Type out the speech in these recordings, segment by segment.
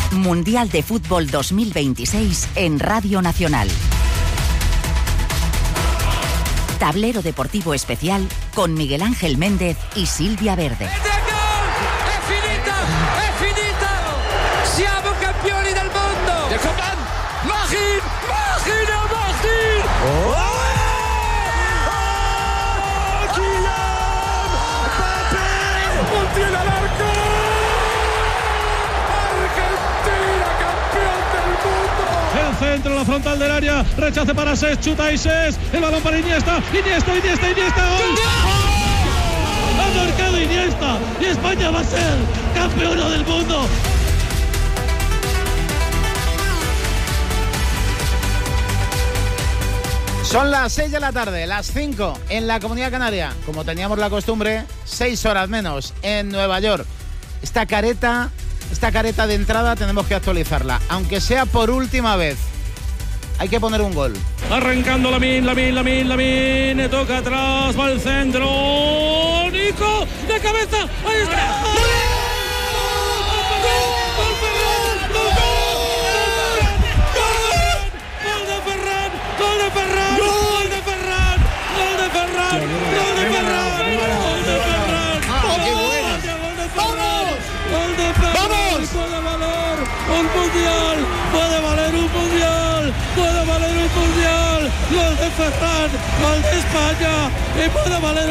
Mundial de Fútbol 2026 en Radio Nacional. Tablero deportivo especial con Miguel Ángel Méndez y Silvia Verde. È finita! Siamo campioni del mondo! Martin! ¡Oh! ¡Kylian Mbappé! ¡Montiel al arco! ¡Argentina, campeón del mundo! El centro, la frontal del área, rechace para Sés, chuta y Sés, el balón para Iniesta, ¡gol! Ha marcado Iniesta y España va a ser campeona del mundo. Son las 6 de la tarde, las 5 en la Comunidad Canaria. Como teníamos la costumbre, 6 horas menos en Nueva York. Esta careta de entrada tenemos que actualizarla, aunque sea por última vez. Hay que poner un gol. Arrancando Lamine, toca atrás, va al centro. Nico, de cabeza, ahí está. Gol de Ferran, gol de España, y puede valer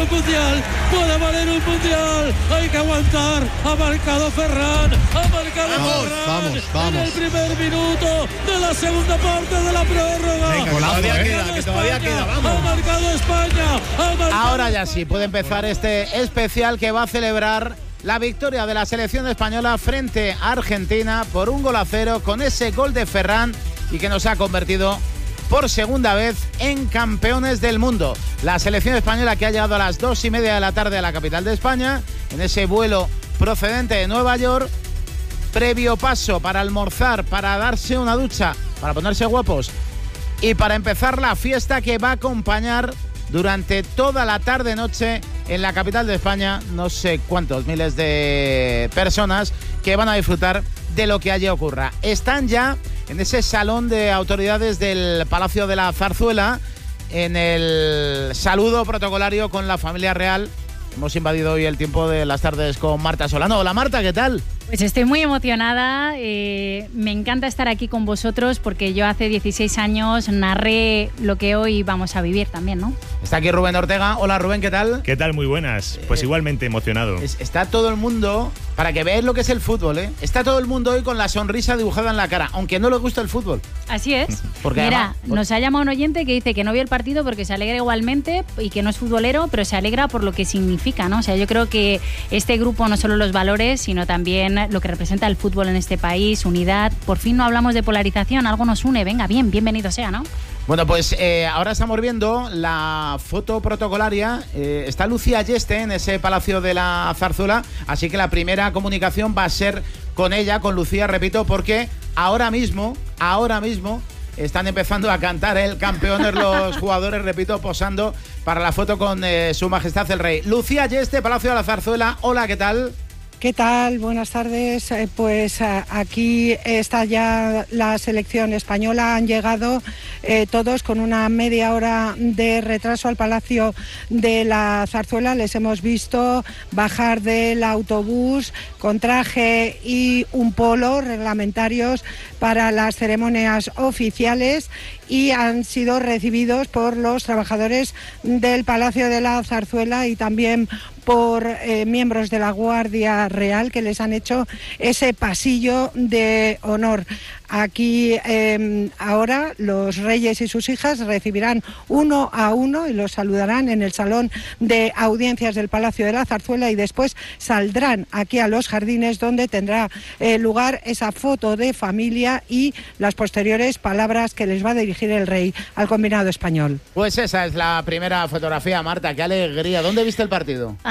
un mundial, hay que aguantar, ha marcado Ferran, vamos. En el primer minuto de la segunda parte de la prórroga. Venga, que todavía queda, vamos. Ha marcado España, Ahora ya sí, puede empezar este especial que va a celebrar la victoria de la selección española frente a Argentina por 1-0 con ese gol de Ferran y que nos ha convertido por segunda vez en campeones del mundo. La selección española que ha llegado a las 2:30 de la tarde a la capital de España, en ese vuelo procedente de Nueva York, previo paso para almorzar, para darse una ducha, para ponerse guapos y para empezar la fiesta que va a acompañar durante toda la tarde-noche en la capital de España, no sé cuántos miles de personas que van a disfrutar de lo que allí ocurra. Están ya en ese salón de autoridades del Palacio de la Zarzuela, en el saludo protocolario con la familia real. Hemos invadido hoy el tiempo de las tardes con Marta Solano. Hola Marta, ¿qué tal? Pues estoy muy emocionada, me encanta estar aquí con vosotros porque yo hace 16 años narré lo que hoy vamos a vivir también, ¿no? Está aquí Rubén Ortega. Hola Rubén, ¿qué tal? ¿Qué tal? Muy buenas. Pues igualmente emocionado. Está todo el mundo, para que veáis lo que es el fútbol, ¿eh? Está todo el mundo hoy con la sonrisa dibujada en la cara, aunque no le gusta el fútbol. Así es. Porque mira, además, nos ha llamado un oyente que dice que no vio el partido porque se alegra igualmente y que no es futbolero, pero se alegra por lo que significa, ¿no? O sea, yo creo que este grupo, no solo los valores, sino también lo que representa el fútbol en este país, unidad. Por fin no hablamos de polarización, algo nos une. Venga, bienvenido sea, ¿no? Bueno, pues ahora estamos viendo la foto protocolaria. Está Lucía Yeste en ese Palacio de la Zarzuela, así que la primera comunicación va a ser con ella, con Lucía, repito, porque ahora mismo están empezando a cantar el campeones los jugadores, repito, posando para la foto con Su Majestad el Rey. Lucía Yeste, Palacio de la Zarzuela. Hola, ¿qué tal? ¿Qué tal? Buenas tardes. Pues aquí está ya la selección española. Han llegado todos con una media hora de retraso al Palacio de la Zarzuela. Les hemos visto bajar del autobús con traje y un polo reglamentarios para las ceremonias oficiales y han sido recibidos por los trabajadores del Palacio de la Zarzuela y también por miembros de la Guardia Real que les han hecho ese pasillo de honor. Aquí ahora los reyes y sus hijas recibirán uno a uno y los saludarán en el salón de audiencias del Palacio de la Zarzuela y después saldrán aquí a los jardines donde tendrá lugar esa foto de familia y las posteriores palabras que les va a dirigir el rey al combinado español. Pues esa es la primera fotografía, Marta, qué alegría. ¿Dónde viste el partido?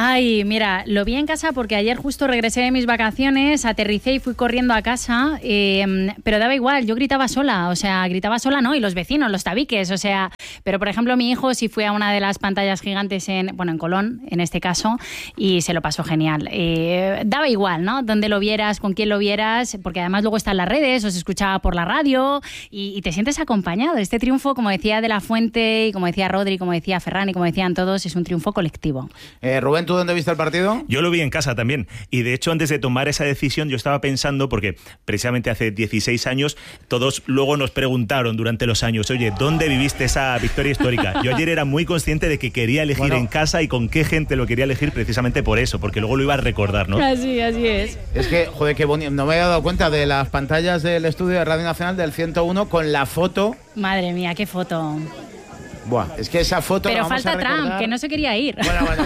Ay, mira, lo vi en casa porque ayer justo regresé de mis vacaciones, aterricé y fui corriendo a casa, pero daba igual, yo gritaba sola, no, y los vecinos, los tabiques, pero por ejemplo mi hijo sí fue a una de las pantallas gigantes en Colón, en este caso, y se lo pasó genial. Daba igual, ¿no? Donde lo vieras, con quién lo vieras, porque además luego están las redes, o se escuchaba por la radio, y te sientes acompañado. Este triunfo, como decía De la Fuente, y como decía Rodri, como decía Ferran, y como decían todos, es un triunfo colectivo. Rubén, ¿tú dónde viste el partido? Yo lo vi en casa también. Y de hecho, antes de tomar esa decisión, yo estaba pensando, porque precisamente hace 16 años, todos luego nos preguntaron durante los años, oye, ¿dónde viviste esa victoria histórica? Yo ayer era muy consciente de que quería elegir en casa y con qué gente lo quería elegir precisamente por eso, porque luego lo iba a recordar, ¿no? Así es. Es que, joder, qué bonito. No me había dado cuenta de las pantallas del estudio de Radio Nacional del 101 con la foto. Madre mía, qué foto. Buah, es que esa foto. Pero falta Trump, que no se quería ir.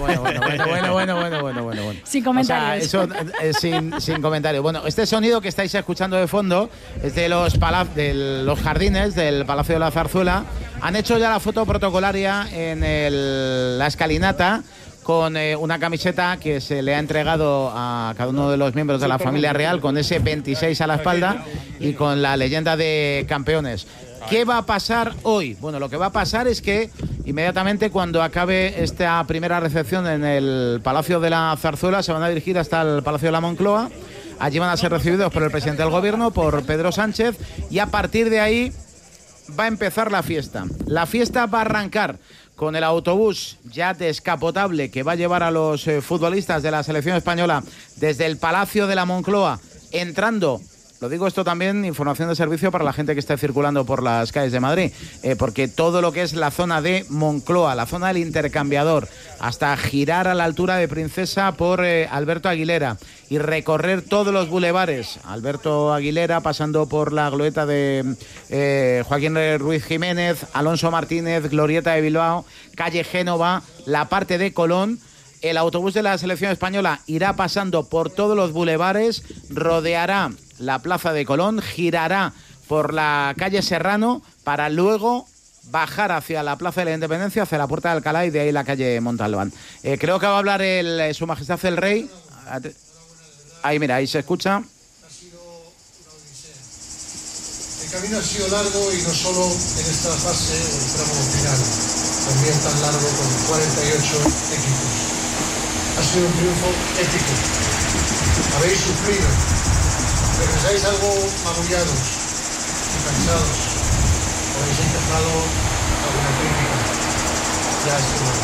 Bueno. Sin comentarios. O sea, eso sin comentarios. Bueno, este sonido que estáis escuchando de fondo es de los jardines del Palacio de la Zarzuela. Han hecho ya la foto protocolaria en la escalinata con una camiseta que se le ha entregado a cada uno de los miembros de la familia real, con ese 26 a la espalda y con la leyenda de campeones. ¿Qué va a pasar hoy? Bueno, lo que va a pasar es que inmediatamente cuando acabe esta primera recepción en el Palacio de la Zarzuela se van a dirigir hasta el Palacio de la Moncloa. Allí van a ser recibidos por el presidente del gobierno, por Pedro Sánchez, y a partir de ahí va a empezar la fiesta. La fiesta va a arrancar con el autobús ya descapotable que va a llevar a los futbolistas de la selección española desde el Palacio de la Moncloa, entrando. Lo digo esto también, información de servicio para la gente que esté circulando por las calles de Madrid, porque todo lo que es la zona de Moncloa, la zona del Intercambiador, hasta girar a la altura de Princesa por Alberto Aguilera y recorrer todos los bulevares, Alberto Aguilera pasando por la glorieta de Joaquín Ruiz Jiménez, Alonso Martínez, glorieta de Bilbao, calle Génova, la parte de Colón. El autobús de la selección española irá pasando por todos los bulevares, rodeará la plaza de Colón, girará por la calle Serrano para luego bajar hacia la plaza de la Independencia, hacia la Puerta de Alcalá y de ahí la calle Montalbán. Creo que va a hablar Su Majestad el Rey. Ahí, mira, ahí se escucha. Ha sido una odisea. El camino ha sido largo y no solo en esta fase o el tramo final, también tan largo con 48 equipos. Ha sido un triunfo épico. Habéis sufrido. Regresáis algo magullados y cansados. Habéis encajado alguna crítica. Ya es bueno.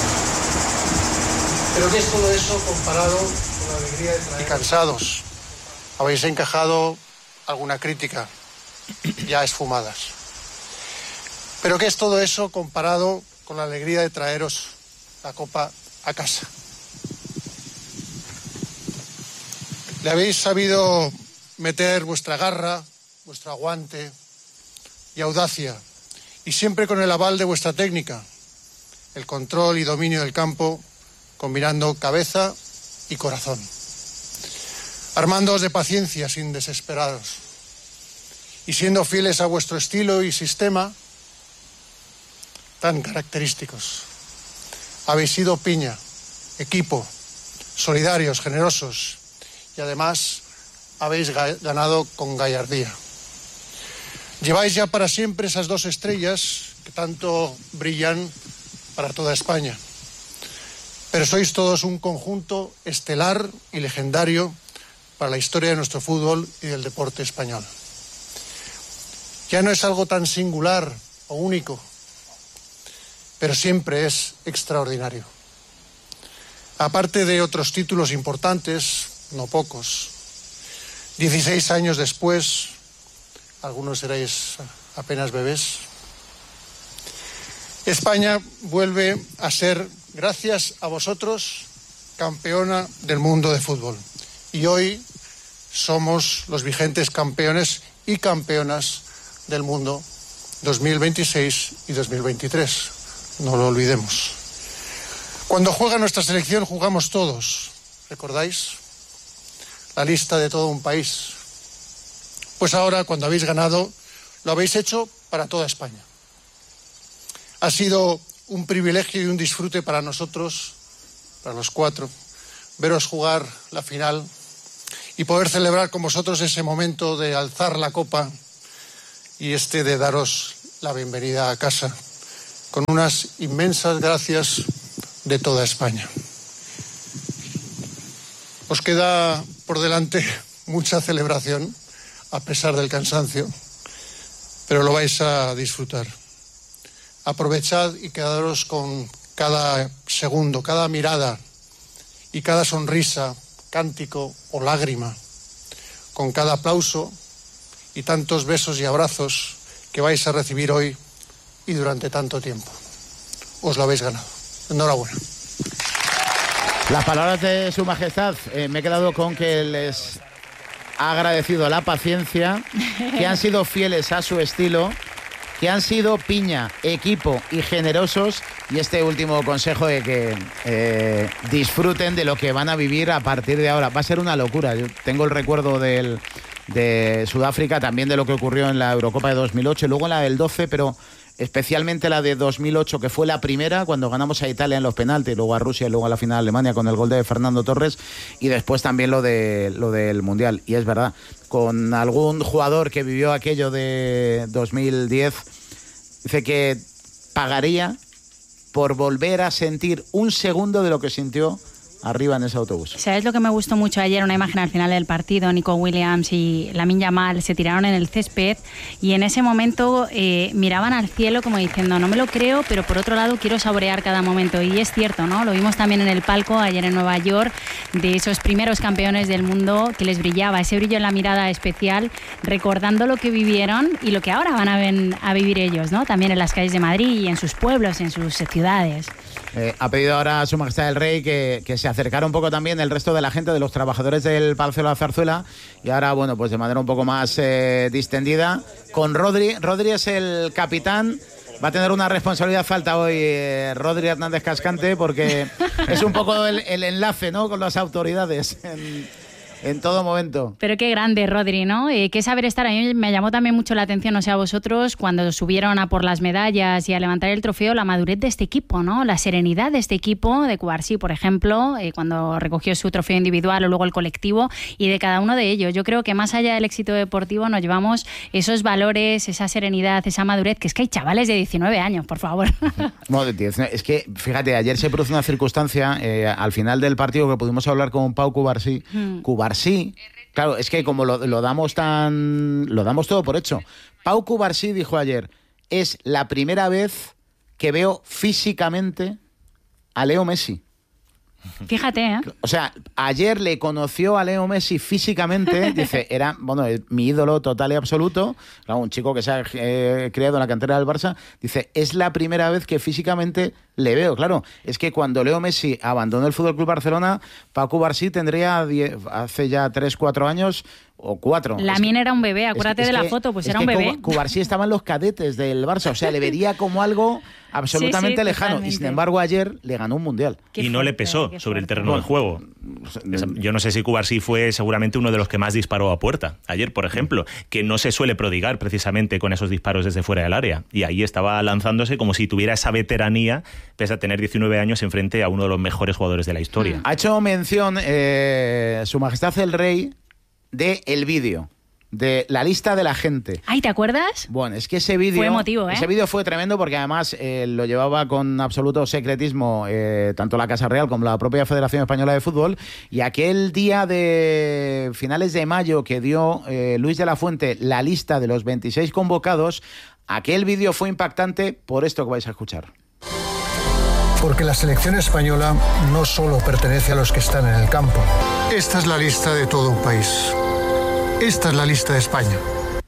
Pero ¿qué es todo eso comparado con la alegría de traer? Y cansados. Habéis encajado alguna crítica. Ya esfumadas. Pero ¿qué es todo eso comparado con la alegría de traeros la copa a casa? Le habéis sabido meter vuestra garra, vuestro aguante y audacia, y siempre con el aval de vuestra técnica, el control y dominio del campo, combinando cabeza y corazón. Armándoos de paciencia sin desesperaros, y siendo fieles a vuestro estilo y sistema tan característicos. Habéis sido piña, equipo, solidarios, generosos, y además habéis ganado con gallardía. Lleváis ya para siempre esas dos estrellas que tanto brillan para toda España. Pero sois todos un conjunto estelar y legendario para la historia de nuestro fútbol y del deporte español. Ya no es algo tan singular o único, pero siempre es extraordinario. Aparte de otros títulos importantes, no pocos, 16 años después, algunos seréis apenas bebés, España vuelve a ser, gracias a vosotros, campeona del mundo de fútbol. Y hoy somos los vigentes campeones y campeonas del mundo 2026 y 2023. No lo olvidemos. Cuando juega nuestra selección, jugamos todos. ¿Recordáis? La lista de todo un país. Pues ahora, cuando habéis ganado, lo habéis hecho para toda España. Ha sido un privilegio y un disfrute para nosotros, para los cuatro, veros jugar la final y poder celebrar con vosotros ese momento de alzar la copa y de daros la bienvenida a casa con unas inmensas gracias de toda España. Os queda por delante mucha celebración, a pesar del cansancio, pero lo vais a disfrutar. Aprovechad y quedaros con cada segundo, cada mirada y cada sonrisa, cántico o lágrima, con cada aplauso y tantos besos y abrazos que vais a recibir hoy y durante tanto tiempo. Os lo habéis ganado. Enhorabuena. Las palabras de Su Majestad, me he quedado con que les ha agradecido la paciencia, que han sido fieles a su estilo, que han sido piña, equipo y generosos, y este último consejo de que disfruten de lo que van a vivir a partir de ahora. Va a ser una locura. Yo tengo el recuerdo de Sudáfrica, también de lo que ocurrió en la Eurocopa de 2008 y luego en la del 12, pero especialmente la de 2008, que fue la primera, cuando ganamos a Italia en los penaltis, luego a Rusia y luego a la final a Alemania con el gol de Fernando Torres, y después también lo del Mundial. Y es verdad, con algún jugador que vivió aquello de 2010, dice que pagaría por volver a sentir un segundo de lo que sintió arriba en ese autobús. ¿Sabes lo que me gustó mucho ayer? Una imagen al final del partido, Nico Williams y Lamine Yamal se tiraron en el césped y en ese momento miraban al cielo como diciendo, no me lo creo, pero por otro lado quiero saborear cada momento. Y es cierto, ¿no? Lo vimos también en el palco ayer en Nueva York, de esos primeros campeones del mundo, que les brillaba ese brillo en la mirada especial, recordando lo que vivieron y lo que ahora van a vivir ellos, ¿no? También en las calles de Madrid y en sus pueblos, en sus ciudades. Ha pedido ahora a Su Majestad el Rey que se acercara un poco también el resto de la gente, de los trabajadores del Palacio de la Zarzuela, y ahora, bueno, pues de manera un poco más distendida, con Rodri. Rodri es el capitán. Va a tener una responsabilidad alta hoy Rodri Hernández Cascante, porque es un poco el enlace, ¿no?, con las autoridades en todo momento. Pero qué grande, Rodri, ¿no? Qué saber estar. A mí me llamó también mucho la atención, no sé a vosotros, cuando subieron a por las medallas y a levantar el trofeo, la madurez de este equipo, ¿no? La serenidad de este equipo, de Cubarsí, por ejemplo, cuando recogió su trofeo individual o luego el colectivo, y de cada uno de ellos. Yo creo que más allá del éxito deportivo nos llevamos esos valores, esa serenidad, esa madurez, que es que hay chavales de 19 años, por favor. Bueno, es que, fíjate, ayer se produjo una circunstancia, al final del partido, que pudimos hablar con Pau Cubarsí. Cubarsí, claro, es que como lo damos todo por hecho. Pau Cubarsí dijo ayer, es la primera vez que veo físicamente a Leo Messi. Fíjate, ¿eh? O sea, ayer le conoció a Leo Messi físicamente, dice, era, bueno, mi ídolo total y absoluto, claro, un chico que se ha criado en la cantera del Barça, dice, es la primera vez que físicamente le veo. Claro, es que cuando Leo Messi abandonó el FC Barcelona, Pau Cubarsí tendría hace ya 3-4 años o 4. Lamine era un bebé, acuérdate de la foto, pues era un bebé. Cubarsí estaba en los cadetes del Barça, o sea, le vería como algo absolutamente lejano. Totalmente. Y sin embargo ayer le ganó un mundial. Y no le pesó sobre el terreno de juego. Yo no sé si Cubarsí fue seguramente uno de los que más disparó a puerta ayer, por ejemplo, que no se suele prodigar precisamente con esos disparos desde fuera del área. Y ahí estaba lanzándose como si tuviera esa veteranía, pese a tener 19 años, enfrente a uno de los mejores jugadores de la historia. Ha hecho mención Su Majestad el Rey de el vídeo, de la lista de la gente. Ay, ¿te acuerdas? Bueno, es que ese vídeo... Fue emotivo, ¿eh? Ese vídeo fue tremendo porque además lo llevaba con absoluto secretismo tanto la Casa Real como la propia Federación Española de Fútbol, y aquel día de finales de mayo que dio Luis de la Fuente la lista de los 26 convocados, aquel vídeo fue impactante por esto que vais a escuchar. Porque la selección española no solo pertenece a los que están en el campo. Esta es la lista de todo un país. Esta es la lista de España.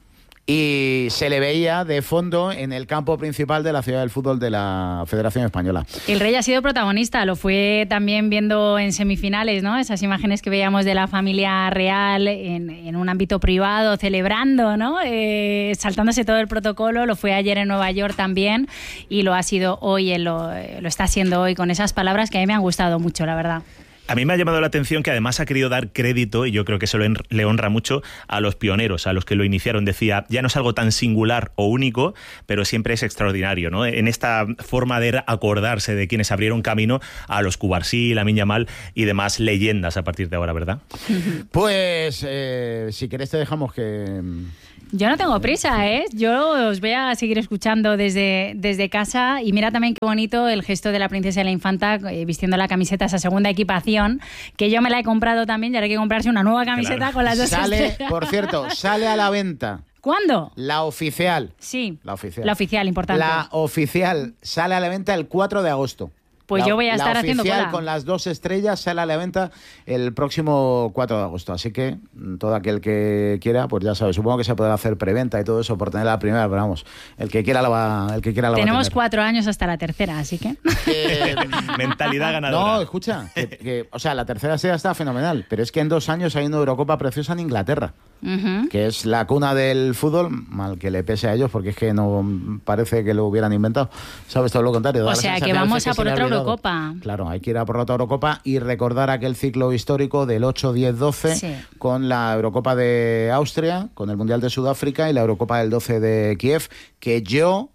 Y se le veía de fondo en el campo principal de la Ciudad del Fútbol de la Federación Española. El Rey ha sido protagonista, lo fue también viendo en semifinales, ¿no? Esas imágenes que veíamos de la familia real en un ámbito privado, celebrando, ¿no? Saltándose todo el protocolo. Lo fue ayer en Nueva York también y lo ha sido hoy, lo está haciendo hoy con esas palabras que a mí me han gustado mucho, la verdad. A mí me ha llamado la atención que además ha querido dar crédito, y yo creo que eso le honra mucho, a los pioneros, a los que lo iniciaron. Decía, ya no es algo tan singular o único, pero siempre es extraordinario, ¿no? En esta forma de acordarse de quienes abrieron camino a los Cubarsí, Lamine Yamal y demás leyendas a partir de ahora, ¿verdad? Pues, si querés te dejamos que... Yo no tengo prisa, ¿eh? Yo os voy a seguir escuchando desde casa, y mira también qué bonito el gesto de la princesa y la infanta vistiendo la camiseta, esa segunda equipación, que yo me la he comprado también, y ahora hay que comprarse una nueva camiseta, claro, con las dos estrellas. Por cierto, sale a la venta. ¿Cuándo? La oficial. Sí. La oficial. La oficial, importante. La oficial sale a la venta el 4 de agosto. Pues yo voy a estar haciendo cola. La oficial con las 2 estrellas sale a la venta el próximo 4 de agosto. Así que todo aquel que quiera, pues ya sabe, supongo que se podrá hacer preventa y todo eso por tener la primera, pero vamos, el que quiera la va a tener. Tenemos 4 años hasta la tercera, así que... Mentalidad ganadora. No, escucha, o sea, la tercera estrella está fenomenal, pero es que en 2 años hay una Eurocopa preciosa en Inglaterra. Que es la cuna del fútbol, mal que le pese a ellos, porque es que no parece que lo hubieran inventado, ¿sabes? Todo lo contrario. O sea, que vamos a por otra Eurocopa. Claro, hay que ir a por otra Eurocopa y recordar aquel ciclo histórico del 8, 10, 12, sí, con la Eurocopa de Austria, con el Mundial de Sudáfrica y la Eurocopa del 12 de Kiev, que yo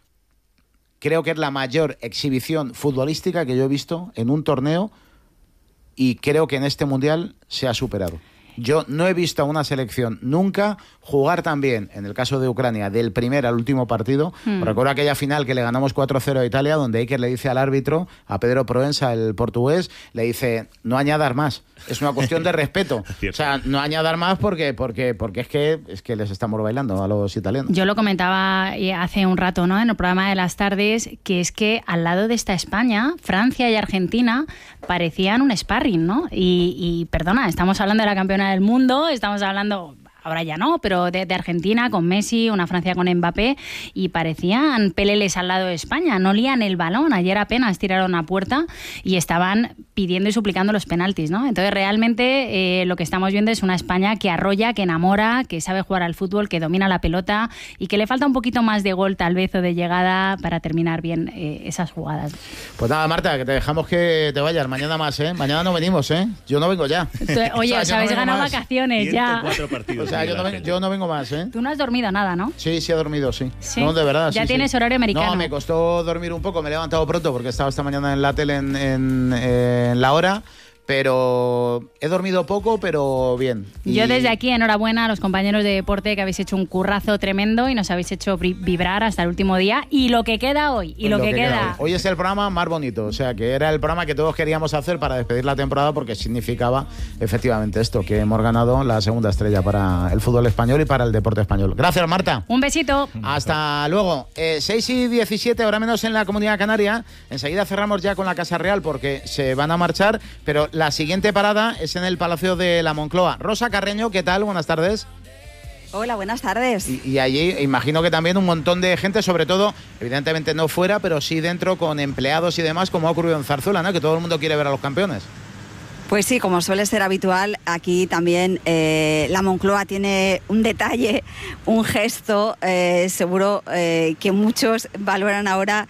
creo que es la mayor exhibición futbolística que yo he visto en un torneo, y creo que en este Mundial se ha superado. Yo no he visto a una selección nunca jugar tan bien, en el caso de Ucrania, del primer al último partido. Recuerdo aquella final que le ganamos 4-0 a Italia, donde Iker le dice al árbitro, a Pedro Proença, el portugués, le dice, no añadas más. Es una cuestión de respeto. O sea, no añadar más porque es que les estamos bailando a los italianos. Yo lo comentaba hace un rato, ¿no?, en el programa de las tardes, que es que al lado de esta España, Francia y Argentina parecían un sparring, ¿no? Y perdona, estamos hablando de la campeona del mundo, estamos hablando... Ahora ya no, pero de Argentina con Messi, una Francia con Mbappé, y parecían peleles al lado de España, no lían el balón. Ayer apenas tiraron a puerta y estaban pidiendo y suplicando los penaltis, ¿no? Entonces realmente lo que estamos viendo es una España que arrolla, que enamora, que sabe jugar al fútbol, que domina la pelota y que le falta un poquito más de gol tal vez o de llegada para terminar bien esas jugadas. Pues nada, Marta, que te dejamos que te vayas. Mañana más, ¿eh? Mañana no venimos, ¿eh? Yo no vengo ya. Oye, os habéis ganado vacaciones ya. 4 partidos. O sea, yo no vengo más, ¿eh? Tú no has dormido nada, ¿no? Sí, he dormido, sí. No, de verdad, ya sí. Tienes horario americano. No, me costó dormir un poco, me he levantado pronto porque estaba esta mañana en la tele en la hora, pero he dormido poco, pero bien. Yo desde aquí, enhorabuena a los compañeros de deporte, que habéis hecho un currazo tremendo y nos habéis hecho vibrar hasta el último día, y lo que queda hoy, y lo que queda. Hoy es el programa más bonito, o sea, que era el programa que todos queríamos hacer para despedir la temporada, porque significaba efectivamente esto, que hemos ganado la segunda estrella para el fútbol español y para el deporte español. Gracias, Marta. Un besito. Hasta luego. 6:17, ahora menos en la Comunidad Canaria. Enseguida cerramos ya con la Casa Real porque se van a marchar, pero la siguiente parada es en el Palacio de la Moncloa. Rosa Carreño, ¿qué tal? Buenas tardes. Hola, buenas tardes. Y allí imagino que también un montón de gente, sobre todo, evidentemente no fuera, pero sí dentro, con empleados y demás, como ha ocurrido en Zarzuela, ¿no? Que todo el mundo quiere ver a los campeones. Pues sí, como suele ser habitual, aquí también la Moncloa tiene un detalle, un gesto, seguro que muchos valoran ahora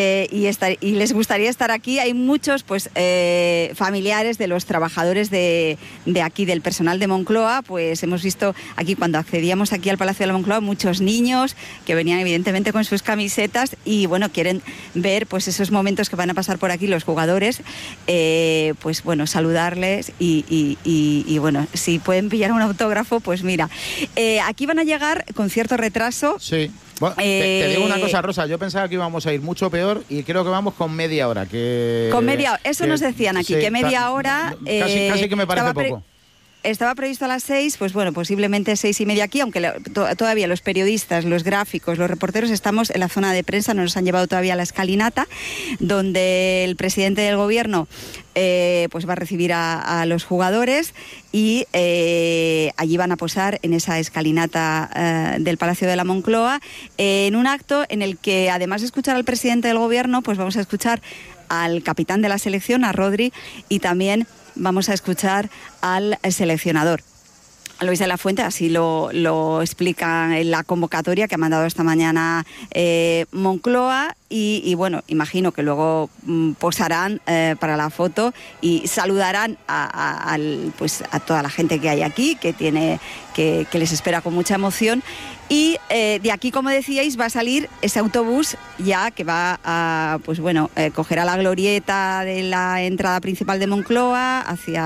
y les gustaría estar aquí. Hay muchos familiares de los trabajadores de aquí, del personal de Moncloa. Pues hemos visto aquí, cuando accedíamos aquí al Palacio de la Moncloa, muchos niños que venían evidentemente con sus camisetas y bueno, quieren ver pues esos momentos que van a pasar por aquí los jugadores, pues bueno, saludarles y bueno, si pueden pillar un autógrafo, pues mira, aquí van a llegar con cierto retraso. Sí. Bueno, te digo una cosa, Rosa, yo pensaba que íbamos a ir mucho peor y creo que vamos con media hora. Con media hora, eso nos decían aquí, sí, que media hora... Casi que me parece poco. Estaba previsto a las 6, pues bueno, posiblemente 6:30 aquí, aunque todavía los periodistas, los gráficos, los reporteros estamos en la zona de prensa, no nos han llevado todavía a la escalinata, donde el presidente del gobierno pues va a recibir a los jugadores y allí van a posar en esa escalinata del Palacio de la Moncloa, en un acto en el que, además de escuchar al presidente del gobierno, pues vamos a escuchar al capitán de la selección, a Rodri, y también vamos a escuchar al seleccionador. Luis de la Fuente, así lo explica en la convocatoria que ha mandado esta mañana Moncloa. Y bueno, imagino que luego posarán para la foto y saludarán a toda la gente que hay aquí, que les espera con mucha emoción. Y de aquí, como decíais, va a salir ese autobús ya que va a, cogerá la glorieta de la entrada principal de Moncloa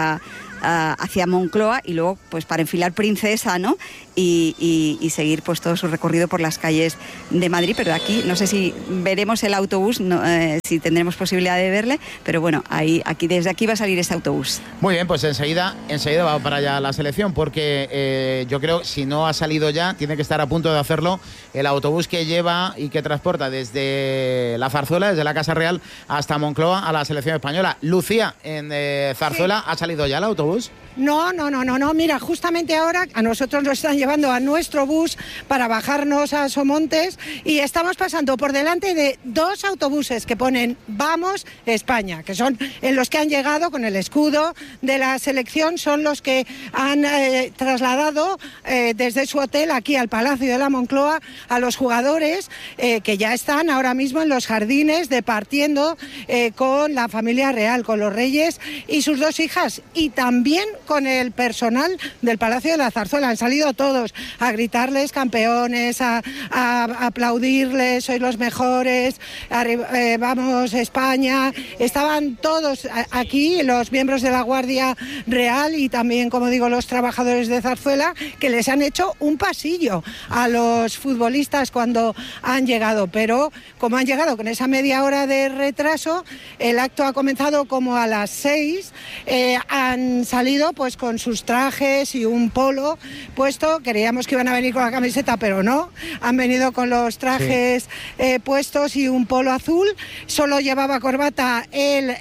hacia Moncloa y luego pues para enfilar Princesa, ¿no? Y seguir pues todo su recorrido por las calles de Madrid. Pero de aquí no sé si veremos el autobús, si tendremos posibilidad de verle, pero bueno, desde aquí va a salir este autobús. Muy bien, pues enseguida va para allá la selección, porque yo creo que si no ha salido ya, tiene que estar a punto de hacerlo el autobús que lleva y que transporta desde la Zarzuela, desde la Casa Real hasta Moncloa a la selección española. Lucía, en Zarzuela, ¿ha salido ya el autobús? No, mira, justamente ahora a nosotros nos están llevando a nuestro bus para bajarnos a Somontes y estamos pasando por delante de 2 autobuses que ponen Vamos España, que son en los que han llegado con el escudo de la selección, son los que han trasladado desde su hotel aquí al Palacio de la Moncloa a los jugadores que ya están ahora mismo en los jardines departiendo con la familia real, con los reyes y sus 2 hijas, y también con el personal del Palacio de la Zarzuela. Han salido todos a gritarles campeones, a aplaudirles, sois los mejores, vamos España. Estaban todos aquí, los miembros de la Guardia Real y también, como digo, los trabajadores de Zarzuela, que les han hecho un pasillo a los futbolistas cuando han llegado. Pero como han llegado con esa media hora de retraso, el acto ha comenzado como a las 6, han salido pues con sus trajes y un polo puesto. Creíamos que iban a venir con la camiseta, pero no, han venido con los trajes puestos y un polo azul. Solo llevaba corbata el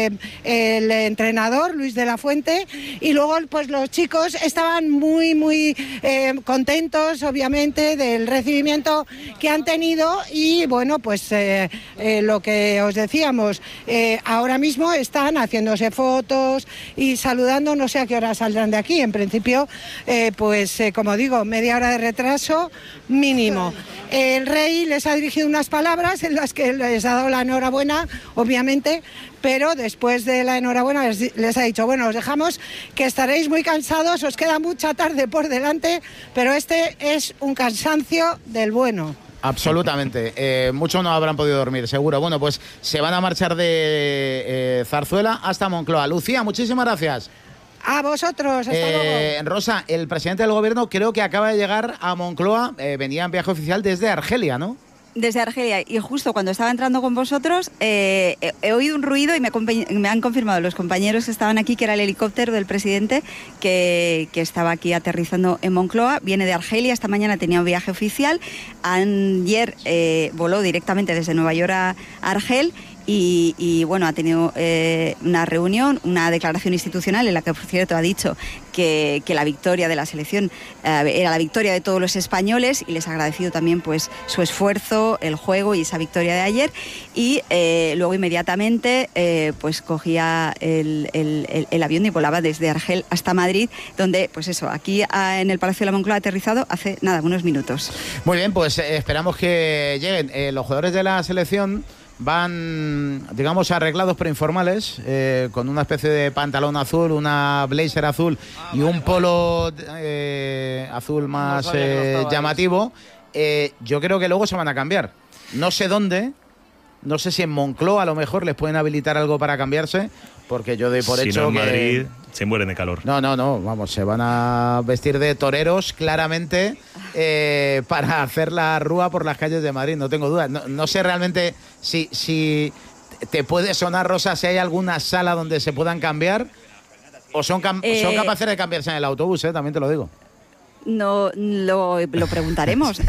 entrenador Luis de la Fuente, y luego pues los chicos estaban muy contentos, obviamente, del recibimiento que han tenido. Y bueno, pues lo que os decíamos, ahora mismo están haciéndose fotos y saludando. No sé a qué hora saldrán de aquí. En principio, como digo, media hora de retraso mínimo. El rey les ha dirigido unas palabras en las que les ha dado la enhorabuena, obviamente, pero después de la enhorabuena les ha dicho, bueno, os dejamos, que estaréis muy cansados, os queda mucha tarde por delante, pero este es un cansancio del bueno. Absolutamente, muchos no habrán podido dormir, seguro. Bueno, pues se van a marchar de Zarzuela hasta Moncloa. Lucía, muchísimas gracias. A vosotros, hasta luego. Rosa, el presidente del gobierno creo que acaba de llegar a Moncloa, venía en viaje oficial desde Argelia, ¿no? Desde Argelia, y justo cuando estaba entrando con vosotros he oído un ruido y me han confirmado los compañeros que estaban aquí que era el helicóptero del presidente que estaba aquí aterrizando en Moncloa. Viene de Argelia, esta mañana tenía un viaje oficial, ayer voló directamente desde Nueva York a Argel. Y bueno, ha tenido una reunión, una declaración institucional en la que, por cierto, ha dicho que la victoria de la selección era la victoria de todos los españoles, y les ha agradecido también pues su esfuerzo, el juego y esa victoria de ayer. Y luego inmediatamente pues cogía el avión y volaba desde Argel hasta Madrid, donde pues eso, aquí en el Palacio de la Moncloa ha aterrizado hace nada, unos minutos. Muy bien, pues esperamos que lleguen los jugadores de la selección. Van, digamos, arreglados pero informales, con una especie de pantalón azul, una blazer azul y un polo azul más llamativo. Yo creo que luego se van a cambiar. No sé dónde, no sé si en Moncloa a lo mejor les pueden habilitar algo para cambiarse, porque yo doy por hecho que... en Madrid se mueren de calor. No, vamos, se van a vestir de toreros claramente para hacer la rúa por las calles de Madrid, no tengo dudas. No sé realmente si te puede sonar, Rosa, si hay alguna sala donde se puedan cambiar o son capaces de cambiarse en el autobús, también te lo digo. no lo preguntaremos.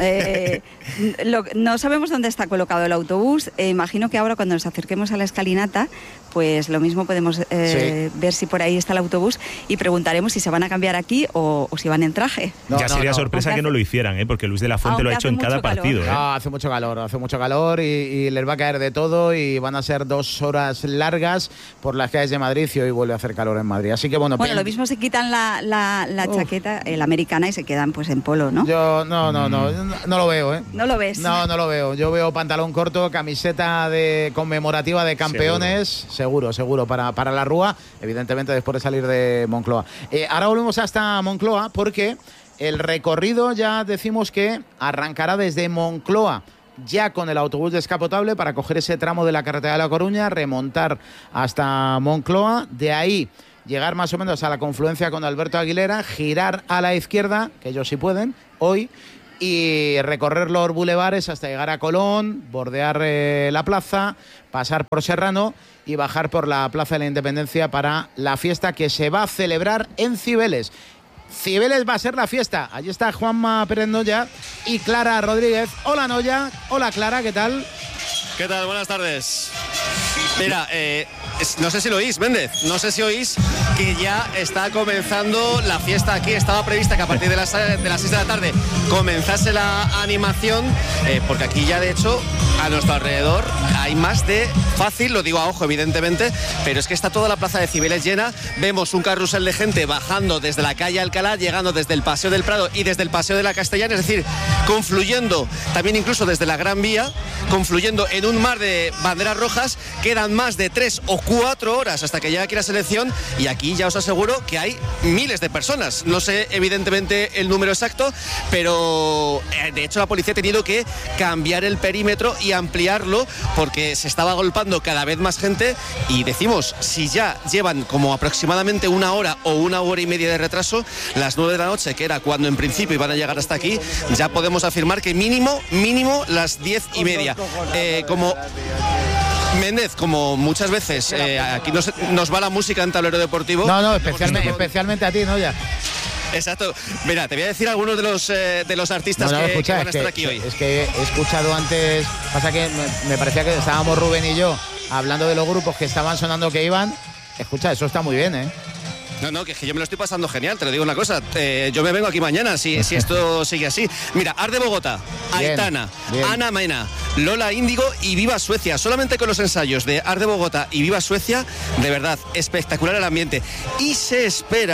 No sabemos dónde está colocado el autobús. Imagino que ahora cuando nos acerquemos a la escalinata, pues lo mismo podemos ver si por ahí está el autobús y preguntaremos si se van a cambiar aquí o si van en traje. Sería sorpresa que no lo hicieran, porque Luis de la Fuente lo ha hecho en cada partido. No, hace mucho calor y les va a caer de todo y van a ser 2 horas largas por las calles de Madrid y hoy vuelve a hacer calor en Madrid. Así que bueno, lo mismo se quitan la chaqueta, la americana, y se quedan pues en polo, ¿no? Yo no lo veo, ¿No lo ves? No lo veo. Yo veo pantalón corto, camiseta conmemorativa de campeones, seguro para la Rúa, evidentemente después de salir de Moncloa. Ahora volvemos hasta Moncloa porque el recorrido ya decimos que arrancará desde Moncloa, ya con el autobús descapotable para coger ese tramo de la carretera de La Coruña, remontar hasta Moncloa, de ahí llegar más o menos a la confluencia con Alberto Aguilera, girar a la izquierda, que ellos sí pueden, hoy, y recorrer los bulevares hasta llegar a Colón, bordear la plaza, pasar por Serrano y bajar por la Plaza de la Independencia para la fiesta que se va a celebrar en Cibeles. Cibeles va a ser la fiesta. Allí está Juanma Pérez Noya y Clara Rodríguez. Hola Noya, hola Clara, ¿qué tal? ¿Qué tal? Buenas tardes. Mira, no sé si lo oís, Méndez, no sé si oís que ya está comenzando la fiesta aquí. Estaba prevista que a partir de las 6 de la tarde comenzase la animación, porque aquí ya de hecho a nuestro alrededor hay más de fácil, lo digo a ojo evidentemente, pero es que está toda la plaza de Cibeles llena. Vemos un carrusel de gente bajando desde la calle Alcalá, llegando desde el Paseo del Prado y desde el Paseo de la Castellana, es decir, confluyendo también incluso desde la Gran Vía, confluyendo en un mar de banderas rojas. Quedan más de 3 o 4 horas hasta que llegue aquí la selección y aquí ya os aseguro que hay miles de personas. No sé evidentemente el número exacto, pero de hecho la policía ha tenido que cambiar el perímetro y ampliarlo porque se estaba agolpando cada vez más gente y decimos, si ya llevan como aproximadamente 1 hora o 1 hora y media de retraso, las 9 de la noche, que era cuando en principio iban a llegar hasta aquí, ya podemos afirmar que mínimo las 10:30. Como Méndez, como muchas veces aquí nos va la música en Tablero Deportivo. No, especialmente a ti, ¿no? Ya. Exacto. Mira, te voy a decir algunos de los artistas que van a estar aquí hoy. Es que he escuchado antes, pasa que me parecía que estábamos Rubén y yo hablando de los grupos que estaban sonando que iban. Escucha, eso está muy bien, ¿eh? No, que yo me lo estoy pasando genial, te lo digo una cosa, yo me vengo aquí mañana si esto sigue así. Mira, Art de Bogotá, Aitana, bien. Ana Mena, Lola Índigo y Viva Suecia. Solamente con los ensayos de Art de Bogotá y Viva Suecia, de verdad, espectacular el ambiente. Y se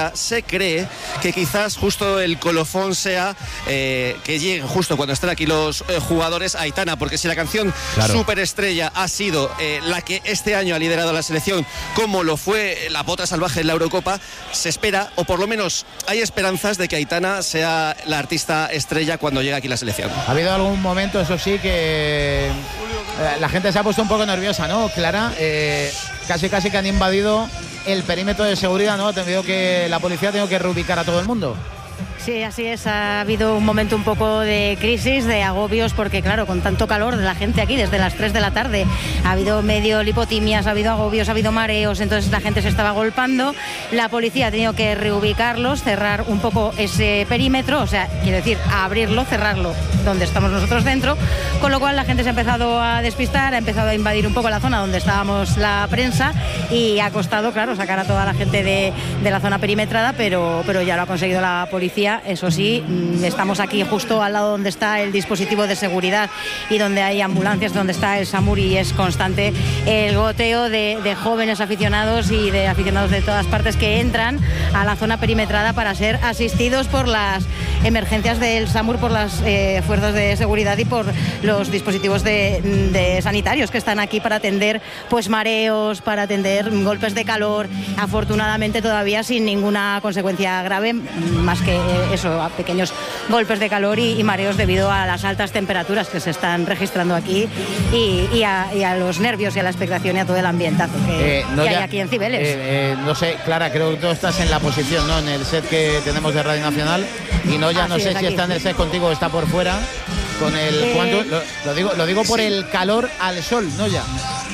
cree que quizás justo el colofón sea que lleguen justo cuando estén aquí los jugadores Aitana, porque si la canción superestrella ha sido la que este año ha liderado la selección, como lo fue la Bota Salvaje en la Eurocopa, se espera, o por lo menos hay esperanzas de que Aitana sea la artista estrella cuando llegue aquí la selección. Ha habido algún momento, eso sí, que la gente se ha puesto un poco nerviosa, ¿no, Clara? Casi que han invadido el perímetro de seguridad, ¿no? La policía ha tenido que reubicar a todo el mundo. Sí, así es, ha habido un momento un poco de crisis, de agobios, porque claro, con tanto calor de la gente aquí desde las 3 de la tarde, ha habido medio lipotimias, ha habido agobios, ha habido mareos, entonces la gente se estaba agolpando, la policía ha tenido que reubicarlos, cerrar un poco ese perímetro, o sea, quiero decir, abrirlo, cerrarlo, donde estamos nosotros dentro, con lo cual la gente se ha empezado a despistar, ha empezado a invadir un poco la zona donde estábamos la prensa y ha costado, claro, sacar a toda la gente de la zona perimetrada, pero ya lo ha conseguido la policía. Eso sí, estamos aquí justo al lado donde está el dispositivo de seguridad y donde hay ambulancias, donde está el SAMUR, y es constante el goteo de jóvenes aficionados y de aficionados de todas partes que entran a la zona perimetrada para ser asistidos por las emergencias del SAMUR, por las fuerzas de seguridad y por los dispositivos de sanitarios que están aquí para atender pues mareos, para atender golpes de calor, afortunadamente todavía sin ninguna consecuencia grave, más que eso, a pequeños golpes de calor y mareos debido a las altas temperaturas que se están registrando aquí y a los nervios y a la expectación y a todo el ambientazo que hay aquí en Cibeles. No sé, Clara, creo que tú estás en la posición, ¿no? En el set que tenemos de Radio Nacional y no sé si está en el set contigo o está por fuera con el lo digo por el calor al sol, ¿no? Ya.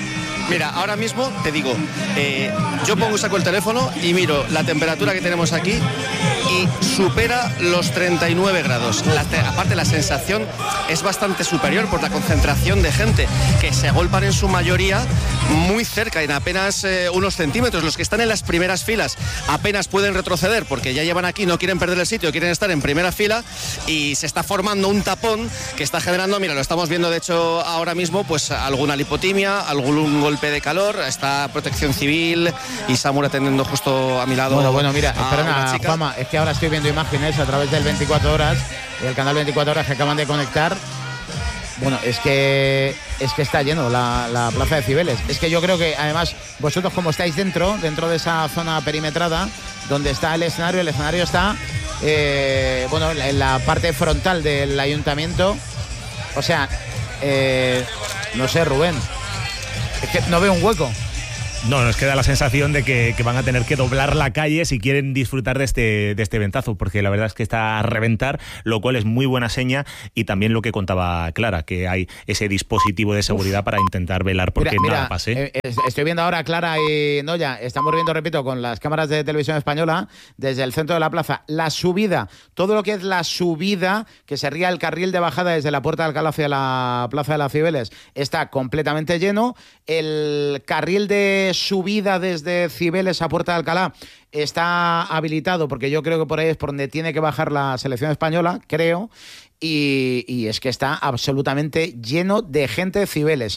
Mira, ahora mismo te digo, yo saco el teléfono y miro la temperatura que tenemos aquí y supera los 39 grados. Aparte, la sensación es bastante superior por la concentración de gente que se agolpan en su mayoría muy cerca, en apenas unos centímetros. Los que están en las primeras filas apenas pueden retroceder porque ya llevan aquí, no quieren perder el sitio, quieren estar en primera fila, y se está formando un tapón que está generando, mira, lo estamos viendo de hecho ahora mismo, pues alguna lipotimia, algún golpe de calor. Está Protección Civil y Samur atendiendo justo a mi lado. Bueno, mira, espera, Juanma, es que ahora estoy viendo imágenes a través del 24 horas, el canal 24 horas que acaban de conectar. Bueno, es que está lleno la plaza de Cibeles. Es que yo creo que además vosotros, como estáis dentro de esa zona perimetrada donde está el escenario está en la parte frontal del ayuntamiento. O sea, no sé, Rubén, es que no veo un hueco. No, nos queda la sensación de que van a tener que doblar la calle si quieren disfrutar de este eventazo, porque la verdad es que está a reventar, lo cual es muy buena seña, y también lo que contaba Clara, que hay ese dispositivo de seguridad para intentar velar porque nada pase. Estoy viendo ahora, Clara y Noya, estamos viendo, repito, con las cámaras de Televisión Española, desde el centro de la plaza, la subida, todo lo que es la subida, que sería el carril de bajada desde la Puerta de Alcalá hacia la plaza de las Cibeles, está completamente lleno. El carril de subida desde Cibeles a Puerta de Alcalá está habilitado, porque yo creo que por ahí es por donde tiene que bajar la selección española, creo, y es que está absolutamente lleno de gente de Cibeles.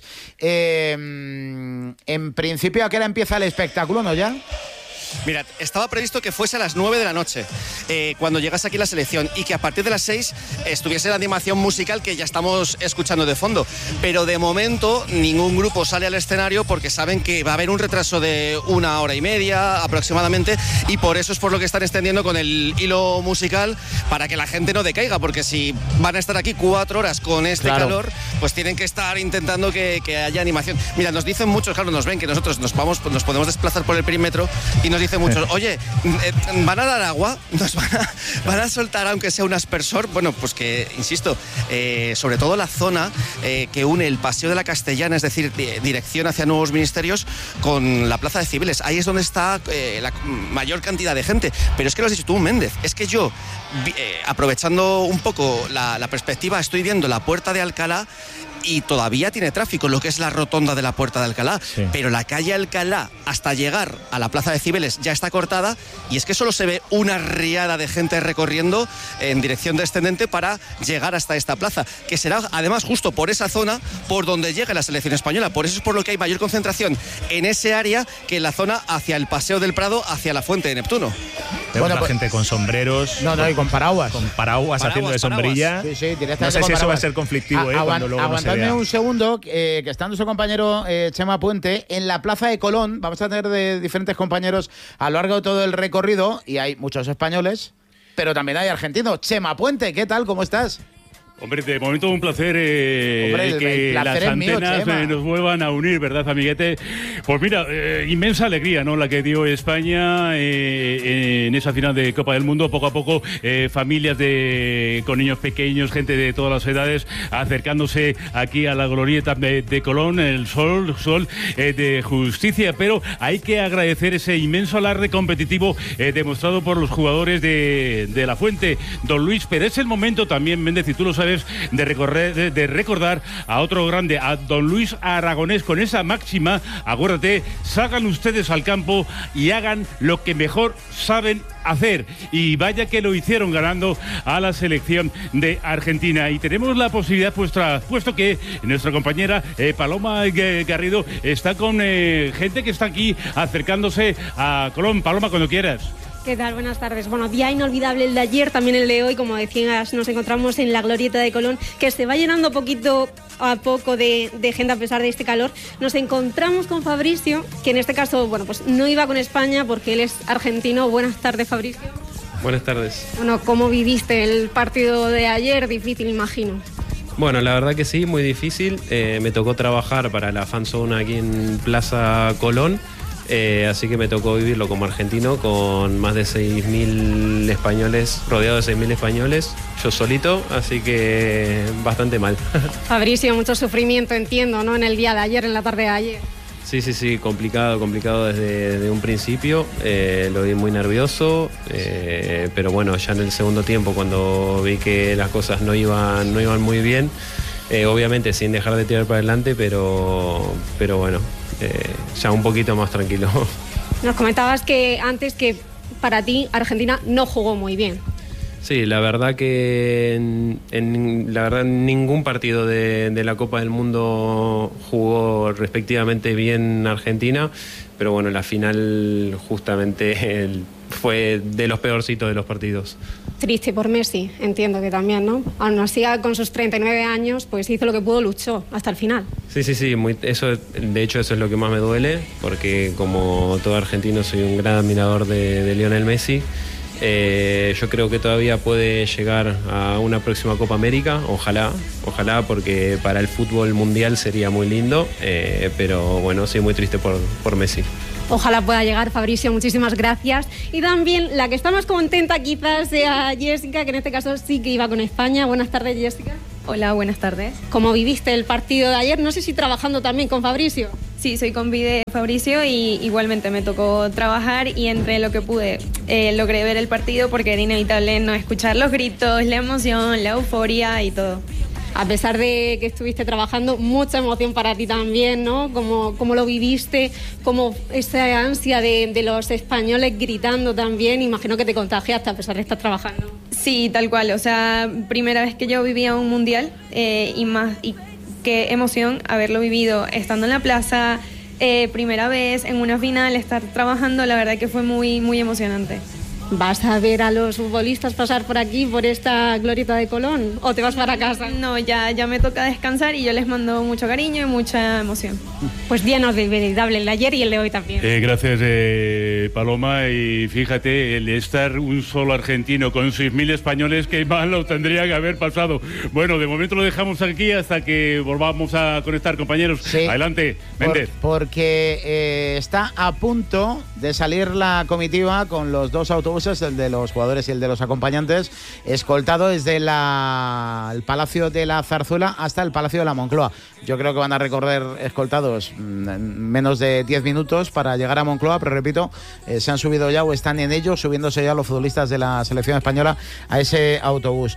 En principio, ¿a qué hora empieza el espectáculo, no ya? Mira, estaba previsto que fuese a las 9 de la noche cuando llegase aquí la selección, y que a partir de las 6 estuviese la animación musical que ya estamos escuchando de fondo, pero de momento ningún grupo sale al escenario porque saben que va a haber un retraso de 1 hora y media aproximadamente, y por eso es por lo que están extendiendo con el hilo musical, para que la gente no decaiga, porque si van a estar aquí 4 horas con este calor, pues tienen que estar intentando que haya animación. Mira, nos dicen muchos, claro, nos ven que nosotros nos podemos desplazar por el perímetro, y nos dicen muchos, oye, ¿van a dar agua? ¿Nos van a soltar aunque sea un aspersor? Bueno, pues que, insisto, sobre todo la zona que une el Paseo de la Castellana, es decir, dirección hacia Nuevos Ministerios, con la Plaza de Cibeles. Ahí es donde está la mayor cantidad de gente. Pero es que lo has dicho tú, Méndez, es que yo, aprovechando un poco la perspectiva, estoy viendo la Puerta de Alcalá y todavía tiene tráfico, lo que es la rotonda de la Puerta de Alcalá, pero la calle Alcalá hasta llegar a la Plaza de Cibeles ya está cortada, y es que solo se ve una riada de gente recorriendo en dirección descendente para llegar hasta esta plaza, que será además justo por esa zona por donde llega la selección española. Por eso es por lo que hay mayor concentración en ese área que en la zona hacia el Paseo del Prado, hacia la Fuente de Neptuno. Bueno, la gente con sombreros. No, y con paraguas. Con paraguas haciendo de sombrilla. Sí, no sé si eso va a ser conflictivo cuando luego no se vea. Un segundo, que está nuestro compañero Chema Puente en la Plaza de Colón. Vamos a tener de diferentes compañeros a lo largo de todo el recorrido, y hay muchos españoles, pero también hay argentinos. Chema Puente, ¿qué tal? ¿Cómo estás? Hombre, de momento un placer, que las antenas nos vuelvan a unir, ¿verdad, amiguete? Pues mira, inmensa alegría, ¿no?, la que dio España en esa final de Copa del Mundo. Poco a poco, familias con niños pequeños, gente de todas las edades, acercándose aquí a la glorieta de Colón, el sol de justicia. Pero hay que agradecer ese inmenso alarde competitivo demostrado por los jugadores de la Fuente, Don Luis. Pero es el momento también, Méndez, y tú lo sabes, de recordar a otro grande, a Don Luis Aragonés, con esa máxima: acuérdate, salgan ustedes al campo y hagan lo que mejor saben hacer. Y vaya que lo hicieron, ganando a la selección de Argentina. Y tenemos la posibilidad, puesto que nuestra compañera Paloma Garrido está con gente que está aquí acercándose a Colón. Paloma, cuando quieras. ¿Qué tal? Buenas tardes. Bueno, día inolvidable el de ayer, también el de hoy. Como decías, nos encontramos en la glorieta de Colón, que se va llenando poquito a poco de gente a pesar de este calor. Nos encontramos con Fabricio, que en este caso, bueno, pues no iba con España porque él es argentino. Buenas tardes, Fabricio. Buenas tardes. Bueno, ¿cómo viviste el partido de ayer? Difícil, imagino. Bueno, la verdad que sí, muy difícil. Me tocó trabajar para la fanzone aquí en Plaza Colón. Así que me tocó vivirlo como argentino, con más de 6.000 españoles, rodeado de 6.000 españoles, yo solito, así que bastante mal. Fabricio, mucho sufrimiento, entiendo, ¿no?, en el día de ayer, en la tarde de ayer. Sí, complicado desde un principio. Lo vi muy nervioso, pero bueno, ya en el segundo tiempo, cuando vi que las cosas no iban muy bien, obviamente sin dejar de tirar para adelante, pero bueno, ya un poquito más tranquilo. Nos comentabas que antes que para ti Argentina no jugó muy bien. Sí, la verdad que la verdad ningún partido de la Copa del Mundo jugó respectivamente bien Argentina, pero bueno, la final justamente fue de los peorcitos de los partidos. Triste por Messi, entiendo que también, ¿no? Aún así, con sus 39 años, pues hizo lo que pudo, luchó hasta el final. Sí, de hecho eso es lo que más me duele, porque como todo argentino soy un gran admirador de Lionel Messi. Yo creo que todavía puede llegar a una próxima Copa América, ojalá, porque para el fútbol mundial sería muy lindo, pero bueno, sí, muy triste por Messi. Ojalá pueda llegar, Fabricio, muchísimas gracias. Y también la que está más contenta quizás sea Jessica, que en este caso sí que iba con España. Buenas tardes, Jessica. Hola, buenas tardes. ¿Cómo viviste el partido de ayer? No sé si trabajando también con Fabricio. Sí, soy compi de Fabricio y igualmente me tocó trabajar y entre lo que pude logré ver el partido porque era inevitable no escuchar los gritos, la emoción, la euforia y todo. A pesar de que estuviste trabajando, mucha emoción para ti también, ¿no? ¿Cómo lo viviste? ¿Cómo esa ansia de los españoles gritando también? Imagino que te contagiaste a pesar de estar trabajando. Sí, tal cual. O sea, primera vez que yo vivía un mundial y qué emoción haberlo vivido estando en la plaza, primera vez en una final, estar trabajando, la verdad que fue muy, muy emocionante. ¿Vas a ver a los futbolistas pasar por aquí, por esta glorieta de Colón? ¿O te vas para casa? No, ya me toca descansar y yo les mando mucho cariño y mucha emoción. Pues llenos de inevitable el de ayer y el de hoy también. Gracias, Paloma. Y fíjate, el estar un solo argentino con 6.000 españoles, que mal lo tendría que haber pasado. Bueno, de momento lo dejamos aquí hasta que volvamos a conectar, compañeros. Sí. Adelante, Méndez. Porque está a punto de salir la comitiva con los dos autobuses, el de los jugadores y el de los acompañantes, escoltado desde el Palacio de la Zarzuela hasta el Palacio de la Moncloa. Yo creo que van a recorrer escoltados menos de 10 minutos para llegar a Moncloa, pero repito, se han subido ya o están en ello, subiéndose ya los futbolistas de la selección española a ese autobús.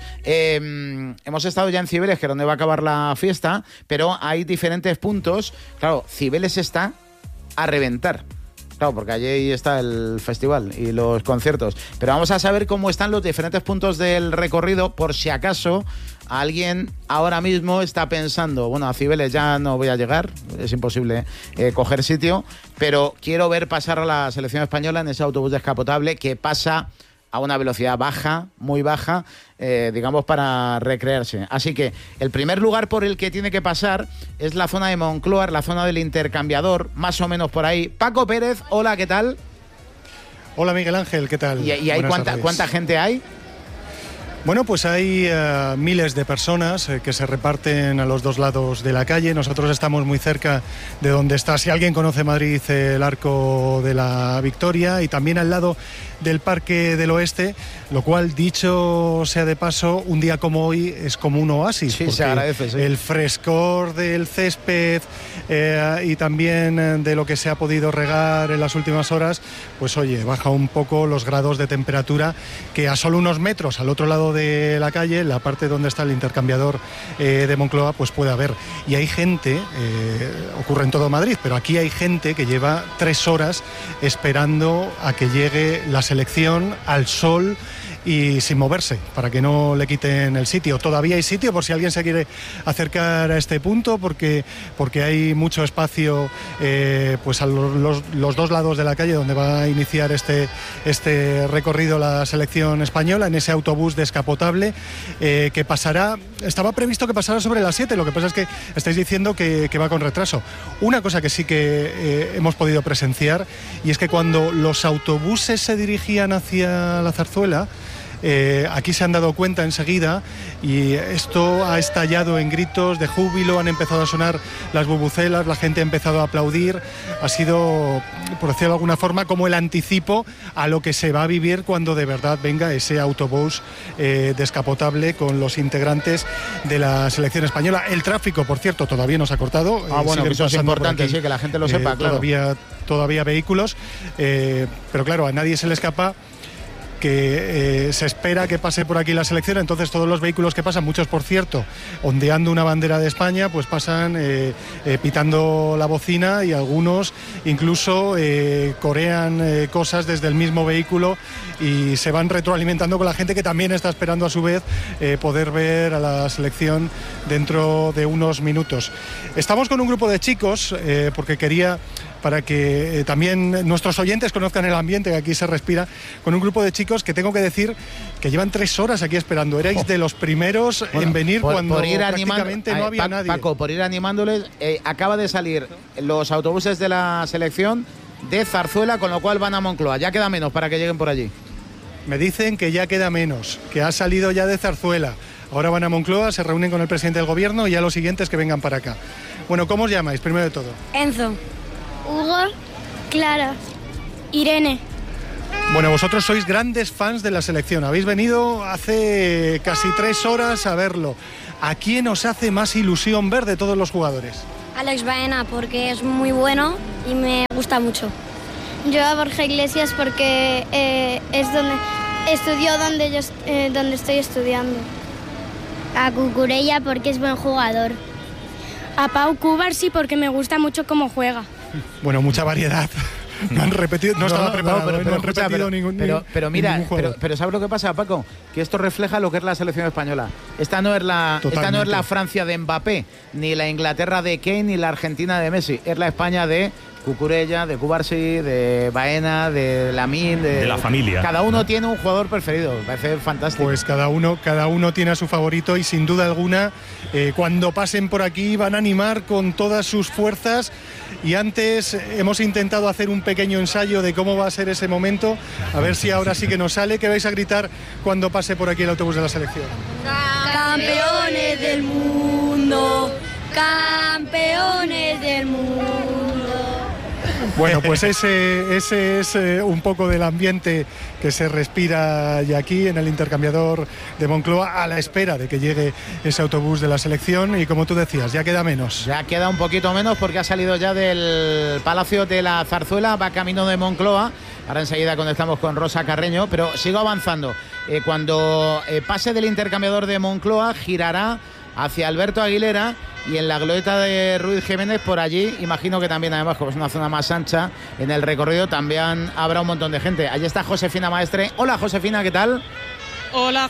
Hemos estado ya en Cibeles, que es donde va a acabar la fiesta, pero hay diferentes puntos. Claro, Cibeles está a reventar. Claro, porque allí está el festival y los conciertos. Pero vamos a saber cómo están los diferentes puntos del recorrido, por si acaso alguien ahora mismo está pensando, bueno, a Cibeles ya no voy a llegar, es imposible coger sitio, pero quiero ver pasar a la selección española en ese autobús descapotable que pasa a una velocidad baja, muy baja, digamos, para recrearse. Así que el primer lugar por el que tiene que pasar es la zona de Moncloa, la zona del intercambiador, más o menos por ahí. Paco Pérez, hola, ¿qué tal? Hola, Miguel Ángel, ¿qué tal? ¿Y hay cuánta gente hay? Bueno, pues hay miles de personas que se reparten a los dos lados de la calle. Nosotros estamos muy cerca de donde está, si alguien conoce Madrid, el Arco de la Victoria, y también al lado del Parque del Oeste, lo cual, dicho sea de paso, un día como hoy es como un oasis. Sí, se agradece, sí. El frescor del césped y también de lo que se ha podido regar en las últimas horas, pues oye, baja un poco los grados de temperatura que a solo unos metros al otro lado de la calle, la parte donde está el intercambiador de Moncloa, pues puede haber. Y hay gente, ocurre en todo Madrid, pero aquí hay gente que lleva 3 horas esperando a que llegue la selección al sol y sin moverse, para que no le quiten el sitio. Todavía hay sitio por si alguien se quiere acercar a este punto, porque hay mucho espacio pues a los dos lados de la calle donde va a iniciar este recorrido la selección española, en ese autobús descapotable que pasará, estaba previsto que pasara sobre las 7, lo que pasa es que estáis diciendo que va con retraso. Una cosa que sí que hemos podido presenciar, y es que cuando los autobuses se dirigían hacia la Zarzuela, aquí se han dado cuenta enseguida y esto ha estallado en gritos de júbilo, han empezado a sonar las bubucelas, la gente ha empezado a aplaudir. Ha sido, por decirlo de alguna forma, como el anticipo a lo que se va a vivir cuando de verdad venga ese autobús descapotable con los integrantes de la selección española. El tráfico, por cierto, todavía no se ha cortado. Bueno, que eso es importante, sí, que la gente lo sepa, claro. Todavía vehículos, pero claro, a nadie se le escapa que se espera que pase por aquí la selección, entonces todos los vehículos que pasan, muchos por cierto, ondeando una bandera de España, pues pasan pitando la bocina y algunos incluso corean cosas desde el mismo vehículo y se van retroalimentando con la gente que también está esperando a su vez poder ver a la selección dentro de unos minutos. Estamos con un grupo de chicos porque quería, para que también nuestros oyentes conozcan el ambiente que aquí se respira, con un grupo de chicos que tengo que decir que llevan 3 horas aquí esperando. Erais de los primeros en venir cuando prácticamente no había nadie. Paco, por ir animándoles, acaba de salir los autobuses de la selección de Zarzuela, con lo cual van a Moncloa. Ya queda menos para que lleguen por allí. Me dicen que ya queda menos, que ha salido ya de Zarzuela. Ahora van a Moncloa, se reúnen con el presidente del gobierno y ya los siguientes que vengan para acá. Bueno, ¿cómo os llamáis, primero de todo? Enzo. Hugo, Clara, Irene. Bueno, vosotros sois grandes fans de la selección. Habéis venido hace casi 3 horas a verlo. ¿A quién os hace más ilusión ver de todos los jugadores? Alex Baena, porque es muy bueno y me gusta mucho. Yo a Borja Iglesias porque es donde estudió donde estoy estudiando. A Cucurella porque es buen jugador. A Pau Cubarsí porque me gusta mucho cómo juega. Bueno, mucha variedad. No han repetido, no estaba preparado, no han repetido ningún jugador. Pero ¿sabes lo que pasa, Paco? Que esto refleja lo que es la selección española. Esta no es la Francia de Mbappé, ni la Inglaterra de Kane, ni la Argentina de Messi. Es la España de Cucurella, de Cubarsí, de Baena, de Lamine, de la familia. Cada uno tiene un jugador preferido, me parece fantástico. Pues cada uno tiene a su favorito y sin duda alguna cuando pasen por aquí van a animar con todas sus fuerzas. Y antes hemos intentado hacer un pequeño ensayo de cómo va a ser ese momento, a ver si ahora sí que nos sale. ¿Qué vais a gritar cuando pase por aquí el autobús de la selección? ¡Campeones del mundo! ¡Campeones del mundo! Bueno, pues ese es un poco del ambiente que se respira ya aquí en el intercambiador de Moncloa, a la espera de que llegue ese autobús de la selección. Y como tú decías, ya queda menos. Ya queda un poquito menos porque ha salido ya del Palacio de la Zarzuela, va camino de Moncloa. Ahora enseguida conectamos con Rosa Carreño, pero sigo avanzando. Cuando pase del intercambiador de Moncloa, girará hacia Alberto Aguilera y en la glorieta de Ruiz Jiménez, por allí, imagino que también, además, como es una zona más ancha, en el recorrido también habrá un montón de gente. Allí está Josefina Maestre. Hola, Josefina, ¿qué tal? Hola,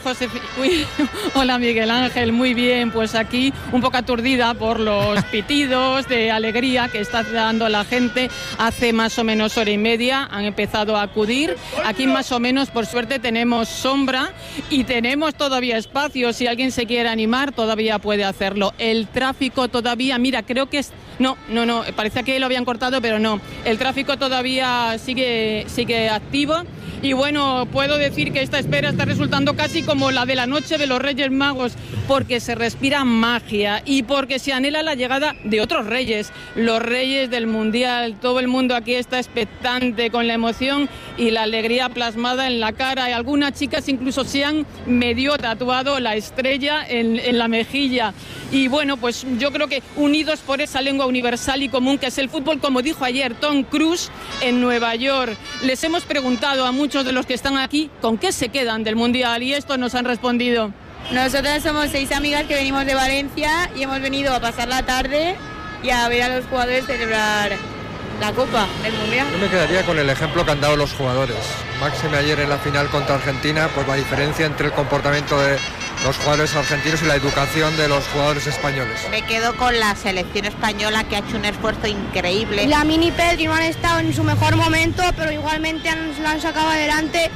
hola Miguel Ángel, muy bien, pues aquí un poco aturdida por los pitidos de alegría que está dando la gente. Hace más o menos hora y media han empezado a acudir. Aquí más o menos, por suerte, tenemos sombra y tenemos todavía espacio. Si alguien se quiere animar, todavía puede hacerlo. El tráfico todavía, mira, creo que es... No, parecía que lo habían cortado, pero no. El tráfico todavía sigue activo. Y bueno, puedo decir que esta espera está resultando casi como la de la noche de los Reyes Magos, porque se respira magia y porque se anhela la llegada de otros reyes, los reyes del Mundial. Todo el mundo aquí está expectante con la emoción y la alegría plasmada en la cara. Y algunas chicas incluso se han medio tatuado la estrella en la mejilla. Y bueno, pues yo creo que unidos por esa lengua universal y común que es el fútbol, como dijo ayer Tom Cruise en Nueva York. Les hemos preguntado a muchos de los que están aquí con qué se quedan del Mundial y estos nos han respondido. Nosotras somos 6 amigas que venimos de Valencia y hemos venido a pasar la tarde y a ver a los jugadores celebrar la Copa del Mundial. Yo me quedaría con el ejemplo que han dado los jugadores. Máxime ayer en la final contra Argentina, pues la diferencia entre el comportamiento de los jugadores argentinos y la educación de los jugadores españoles. Me quedo con la selección española, que ha hecho un esfuerzo increíble. Lamine y Pedri no han estado en su mejor momento, pero igualmente lo han sacado adelante.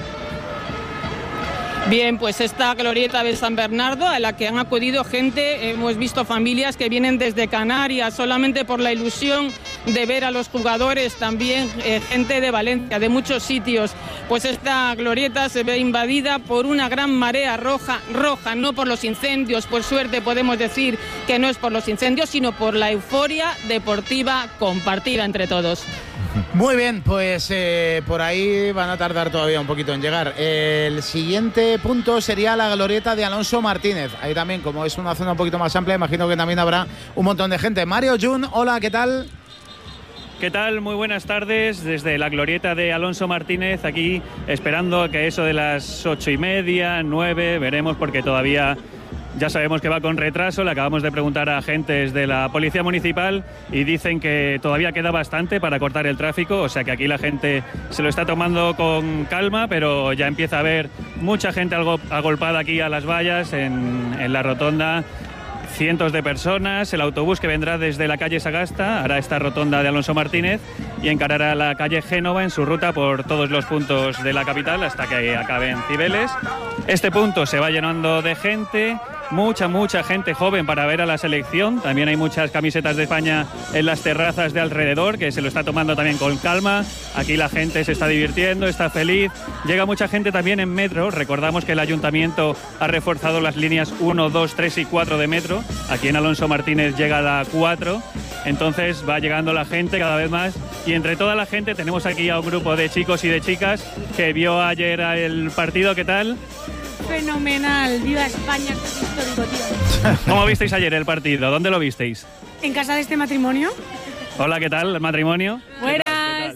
Bien, pues esta glorieta de San Bernardo, a la que han acudido gente, hemos visto familias que vienen desde Canarias solamente por la ilusión de ver a los jugadores, también gente de Valencia, de muchos sitios. Pues esta glorieta se ve invadida por una gran marea roja, no por los incendios, por suerte podemos decir que no es por los incendios, sino por la euforia deportiva compartida entre todos. Muy bien, pues por ahí van a tardar todavía un poquito en llegar. El siguiente punto sería la glorieta de Alonso Martínez. Ahí también, como es una zona un poquito más amplia, imagino que también habrá un montón de gente. Mario Jun, hola, ¿qué tal? ¿Qué tal? Muy buenas tardes desde la glorieta de Alonso Martínez, aquí esperando que eso de las 8:30, 9, veremos, porque todavía ya sabemos que va con retraso. Le acabamos de preguntar a agentes de la Policía Municipal y dicen que todavía queda bastante para cortar el tráfico, o sea que aquí la gente se lo está tomando con calma, pero ya empieza a haber mucha gente algo agolpada aquí a las vallas en la rotonda. Cientos de personas, el autobús que vendrá desde la calle Sagasta hará esta rotonda de Alonso Martínez y encarará la calle Génova en su ruta por todos los puntos de la capital hasta que acabe en Cibeles. Este punto se va llenando de gente, mucha gente joven para ver a la selección. También hay muchas camisetas de España en las terrazas de alrededor, que se lo está tomando también con calma. Aquí la gente se está divirtiendo, está feliz. Llega mucha gente también en metro. Recordamos que el ayuntamiento ha reforzado las líneas 1, 2, 3 y 4 de metro. Aquí en Alonso Martínez llega la 4. Entonces va llegando la gente cada vez más. Y entre toda la gente tenemos aquí a un grupo de chicos y de chicas que vio ayer el partido. ¿Qué tal? Fenomenal, viva España, que es histórico, tío. ¿Cómo visteis ayer el partido? ¿Dónde lo visteis? ¿En casa de este matrimonio? Hola, ¿qué tal? ¿El matrimonio? Buenas.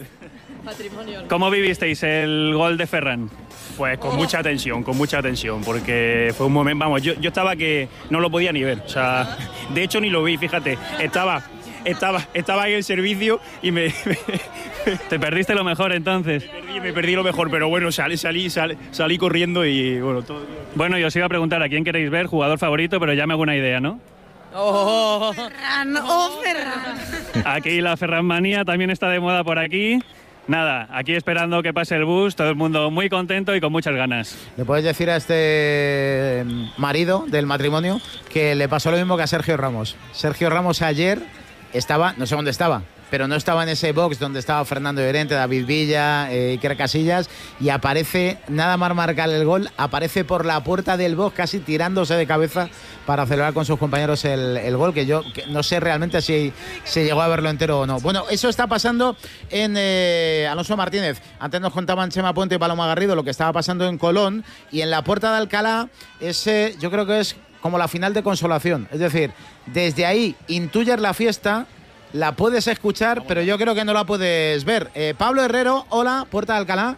¿Cómo vivisteis el gol de Ferran? Pues con mucha tensión, porque fue un momento, vamos, yo estaba que no lo podía ni ver, o sea, de hecho ni lo vi, fíjate, estaba ahí en servicio y ¿Te perdiste lo mejor entonces? Me perdí lo mejor, pero bueno, salí corriendo y bueno, todo. Bueno, yo os iba a preguntar a quién queréis ver, jugador favorito, pero ya me hago una idea, ¿no? Ferran, Ferran. Aquí la Ferranmanía también está de moda por aquí. Nada, aquí esperando que pase el bus, todo el mundo muy contento y con muchas ganas. ¿Le puedes decir a este marido del matrimonio que le pasó lo mismo que a Sergio Ramos? Sergio Ramos ayer estaba, no sé dónde estaba, pero no estaba en ese box donde estaba Fernando Llorente, David Villa, Iker Casillas, y aparece, nada más marcar el gol, aparece por la puerta del box casi tirándose de cabeza para celebrar con sus compañeros el gol, que yo no sé realmente si se llegó a verlo entero o no. Bueno, eso está pasando en Alonso Martínez. Antes nos contaban Chema Puente y Paloma Garrido lo que estaba pasando en Colón, y en la Puerta de Alcalá yo creo que es como la final de consolación, es decir, desde ahí intuyes la fiesta. La puedes escuchar, pero yo creo que no la puedes ver. Pablo Herrero, hola, Puerta de Alcalá.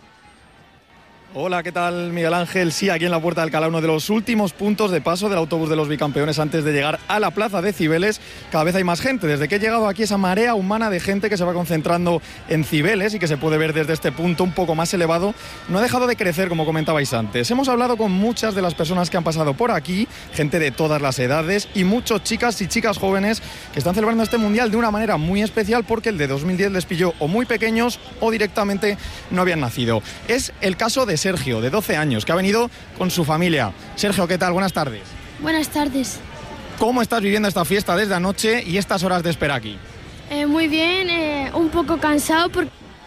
Hola, ¿qué tal, Miguel Ángel? Sí, aquí en la Puerta de Alcalá, uno de los últimos puntos de paso del autobús de los bicampeones antes de llegar a la plaza de Cibeles. Cada vez hay más gente. Desde que he llegado aquí, esa marea humana de gente que se va concentrando en Cibeles y que se puede ver desde este punto un poco más elevado, no ha dejado de crecer, como comentabais antes. Hemos hablado con muchas de las personas que han pasado por aquí, gente de todas las edades y muchos chicas y chicas jóvenes que están celebrando este mundial de una manera muy especial, porque el de 2010 les pilló o muy pequeños o directamente no habían nacido. Es el caso de Sergio, de 12 años, que ha venido con su familia. Sergio, ¿qué tal? Buenas tardes. Buenas tardes. ¿Cómo estás viviendo esta fiesta desde anoche y estas horas de espera aquí? Muy bien, un poco cansado por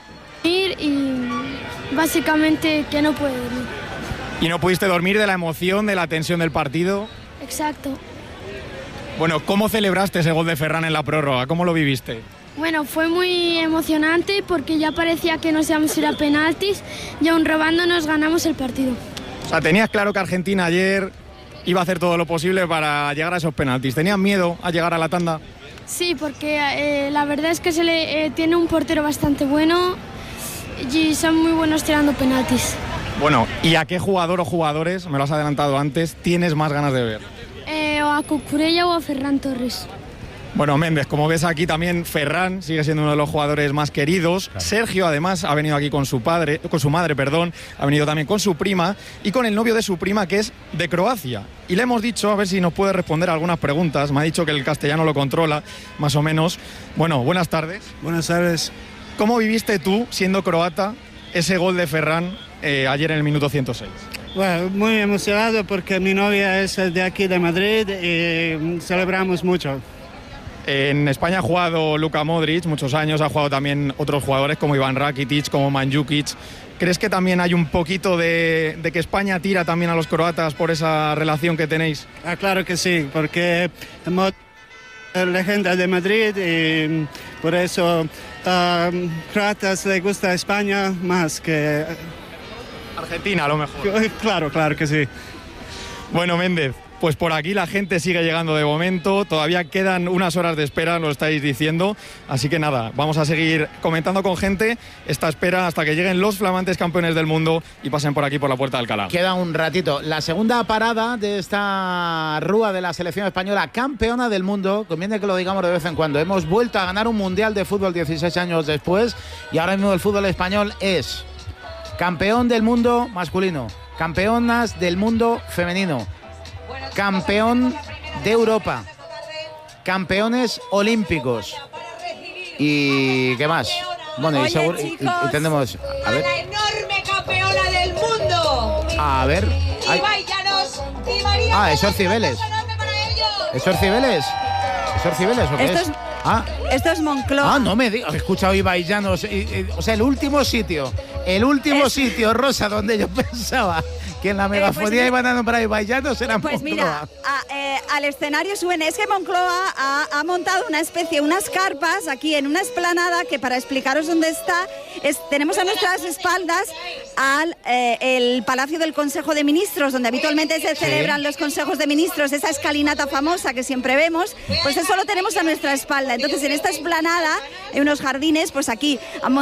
ir y básicamente que no puedo dormir. ¿Y no pudiste dormir de la emoción, de la tensión del partido? Exacto. Bueno, ¿cómo celebraste ese gol de Ferran en la prórroga? ¿Cómo lo viviste? Bueno, fue muy emocionante porque ya parecía que nos íbamos a ir a penaltis y aún robándonos ganamos el partido. O sea, tenías claro que Argentina ayer iba a hacer todo lo posible para llegar a esos penaltis. ¿Tenías miedo a llegar a la tanda? Sí, porque la verdad es que tiene un portero bastante bueno y son muy buenos tirando penaltis. Bueno, ¿y a qué jugador o jugadores, me lo has adelantado antes, tienes más ganas de ver? O a Cucurella o a Ferran Torres. Bueno, Méndez, como ves aquí también Ferran sigue siendo uno de los jugadores más queridos. Claro. Sergio, además, ha venido aquí con su madre, ha venido también con su prima y con el novio de su prima, que es de Croacia. Y le hemos dicho, a ver si nos puede responder algunas preguntas. Me ha dicho que el castellano lo controla, más o menos. Bueno, buenas tardes. Buenas tardes. ¿Cómo viviste tú, siendo croata, ese gol de Ferran ayer en el minuto 106? Bueno, muy emocionado porque mi novia es de aquí de Madrid y celebramos mucho. En España ha jugado Luka Modric muchos años, ha jugado también otros jugadores como Iván Rakitic, como Mandžukić. ¿Crees que también hay un poquito de que España tira también a los croatas por esa relación que tenéis? Claro que sí, porque hemos leyenda de Madrid y por eso croatas les gusta España más que Argentina a lo mejor. Claro que sí. Bueno, Méndez, pues por aquí la gente sigue llegando de momento, todavía quedan unas horas de espera, lo estáis diciendo, así que nada, vamos a seguir comentando con gente esta espera hasta que lleguen los flamantes campeones del mundo y pasen por aquí por la Puerta de Alcalá. Queda un ratito. La segunda parada de esta rúa de la selección española, campeona del mundo, conviene que lo digamos de vez en cuando, hemos vuelto a ganar un mundial de fútbol 16 años después y ahora mismo el fútbol español es campeón del mundo masculino, campeonas del mundo femenino, campeón de Europa, campeones olímpicos y ¿qué más? Bueno, y tenemos a ver, la enorme campeona del mundo. A ver, Ibai Llanos y María. ¿Es Orcibeles? ¿Es Orcibeles? ¿Es Orcibeles o qué es? Esto es Moncloa. No me digas, he escuchado Ibai Llanos, o sea, el último sitio, Rosa, donde yo pensaba que en la megafonía iban a nombrar Ibai Llanos, era Pues Moncloa. mira, al escenario suben, es que Moncloa ha montado unas carpas aquí en una explanada que, para explicaros dónde está, tenemos a nuestras espaldas el Palacio del Consejo de Ministros, donde habitualmente se celebran los consejos de ministros, esa escalinata famosa que siempre vemos, pues eso lo tenemos a nuestra espalda. Entonces, en esta explanada, en unos jardines, pues aquí han